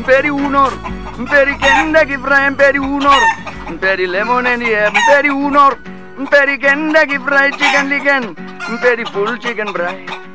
peri unor, peri Kentucky Fried, peri unor, peri lemon and yam, peri unor, peri Kentucky Fried Chicken, peri full chicken fry.